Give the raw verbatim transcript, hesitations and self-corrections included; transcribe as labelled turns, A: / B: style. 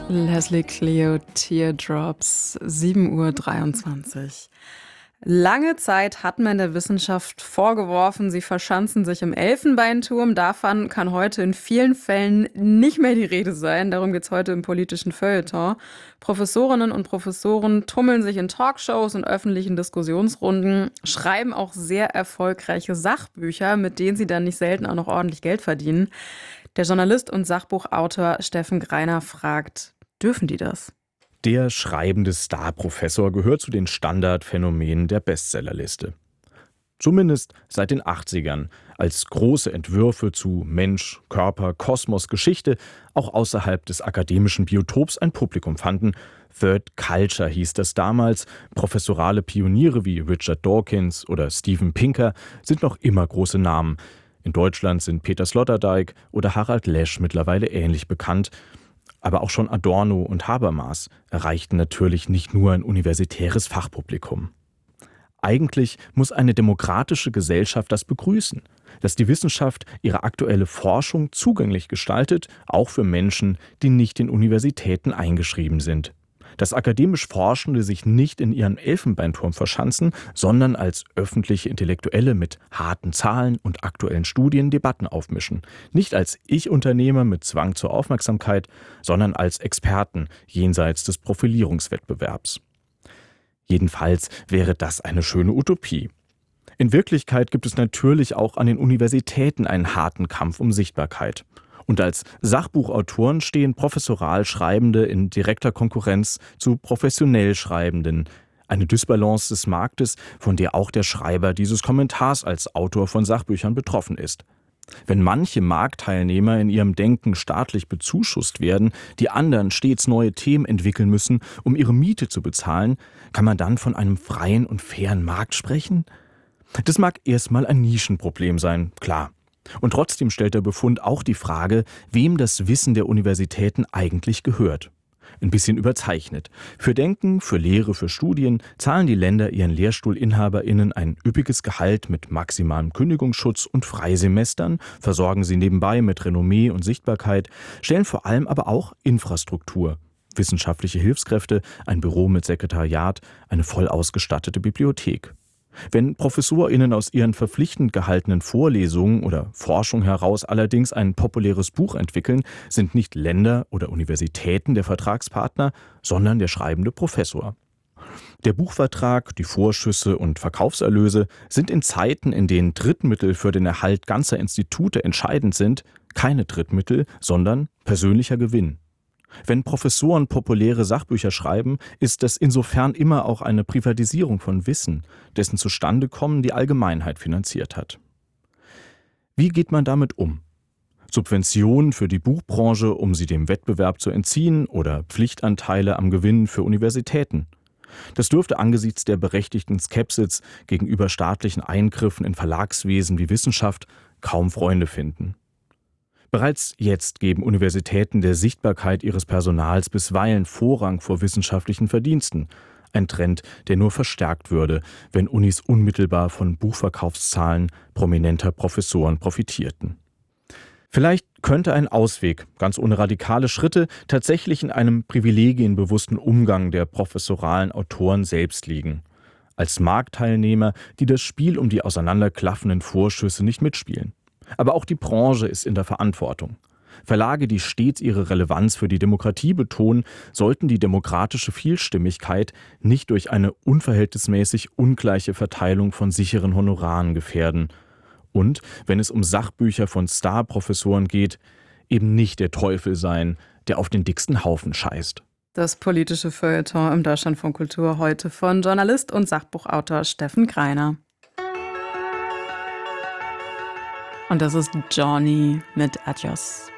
A: Leslie Clio, Teardrops, sieben Uhr dreiundzwanzig. Lange Zeit hat man der Wissenschaft vorgeworfen, sie verschanzen sich im Elfenbeinturm. Davon kann heute in vielen Fällen nicht mehr die Rede sein. Darum geht es heute im politischen Feuilleton. Professorinnen und Professoren tummeln sich in Talkshows und öffentlichen Diskussionsrunden, schreiben auch sehr erfolgreiche Sachbücher, mit denen sie dann nicht selten auch noch ordentlich Geld verdienen. Der Journalist und Sachbuchautor Steffen Greiner fragt, dürfen die das?
B: Der schreibende Star-Professor gehört zu den Standardphänomenen der Bestsellerliste. Zumindest seit den achtzigern, als große Entwürfe zu Mensch, Körper, Kosmos, Geschichte auch außerhalb des akademischen Biotops ein Publikum fanden. Third Culture hieß das damals. Professorale Pioniere wie Richard Dawkins oder Steven Pinker sind noch immer große Namen. In Deutschland sind Peter Sloterdijk oder Harald Lesch mittlerweile ähnlich bekannt. Aber auch schon Adorno und Habermas erreichten natürlich nicht nur ein universitäres Fachpublikum. Eigentlich muss eine demokratische Gesellschaft das begrüßen, dass die Wissenschaft ihre aktuelle Forschung zugänglich gestaltet, auch für Menschen, die nicht in Universitäten eingeschrieben sind. Dass akademisch Forschende sich nicht in ihren Elfenbeinturm verschanzen, sondern als öffentliche Intellektuelle mit harten Zahlen und aktuellen Studien Debatten aufmischen. Nicht als Ich-Unternehmer mit Zwang zur Aufmerksamkeit, sondern als Experten jenseits des Profilierungswettbewerbs. Jedenfalls wäre das eine schöne Utopie. In Wirklichkeit gibt es natürlich auch an den Universitäten einen harten Kampf um Sichtbarkeit. Und als Sachbuchautoren stehen professoral Schreibende in direkter Konkurrenz zu professionell Schreibenden. Eine Dysbalance des Marktes, von der auch der Schreiber dieses Kommentars als Autor von Sachbüchern betroffen ist. Wenn manche Marktteilnehmer in ihrem Denken staatlich bezuschusst werden, die anderen stets neue Themen entwickeln müssen, um ihre Miete zu bezahlen, kann man dann von einem freien und fairen Markt sprechen? Das mag erstmal ein Nischenproblem sein, klar. Und trotzdem stellt der Befund auch die Frage, wem das Wissen der Universitäten eigentlich gehört. Ein bisschen überzeichnet. Für Denken, für Lehre, für Studien zahlen die Länder ihren LehrstuhlinhaberInnen ein üppiges Gehalt mit maximalem Kündigungsschutz und Freisemestern, versorgen sie nebenbei mit Renommee und Sichtbarkeit, stellen vor allem aber auch Infrastruktur. Wissenschaftliche Hilfskräfte, ein Büro mit Sekretariat, eine voll ausgestattete Bibliothek. Wenn ProfessorInnen aus ihren verpflichtend gehaltenen Vorlesungen oder Forschung heraus allerdings ein populäres Buch entwickeln, sind nicht Länder oder Universitäten der Vertragspartner, sondern der schreibende Professor. Der Buchvertrag, die Vorschüsse und Verkaufserlöse sind in Zeiten, in denen Drittmittel für den Erhalt ganzer Institute entscheidend sind, keine Drittmittel, sondern persönlicher Gewinn. Wenn Professoren populäre Sachbücher schreiben, ist das insofern immer auch eine Privatisierung von Wissen, dessen Zustandekommen die Allgemeinheit finanziert hat. Wie geht man damit um? Subventionen für die Buchbranche, um sie dem Wettbewerb zu entziehen, oder Pflichtanteile am Gewinn für Universitäten? Das dürfte angesichts der berechtigten Skepsis gegenüber staatlichen Eingriffen in Verlagswesen wie Wissenschaft kaum Freunde finden. Bereits jetzt geben Universitäten der Sichtbarkeit ihres Personals bisweilen Vorrang vor wissenschaftlichen Verdiensten. Ein Trend, der nur verstärkt würde, wenn Unis unmittelbar von Buchverkaufszahlen prominenter Professoren profitierten. Vielleicht könnte ein Ausweg, ganz ohne radikale Schritte, tatsächlich in einem privilegienbewussten Umgang der professoralen Autoren selbst liegen. Als Marktteilnehmer, die das Spiel um die auseinanderklaffenden Vorschüsse nicht mitspielen. Aber auch die Branche ist in der Verantwortung. Verlage, die stets ihre Relevanz für die Demokratie betonen, sollten die demokratische Vielstimmigkeit nicht durch eine unverhältnismäßig ungleiche Verteilung von sicheren Honoraren gefährden. Und, wenn es um Sachbücher von Star-Professoren geht, eben nicht der Teufel sein, der auf den dicksten Haufen scheißt.
A: Das politische Feuilleton im Deutschlandfunk Kultur heute von Journalist und Sachbuchautor Steffen Greiner. Und das ist Johnny mit Adios.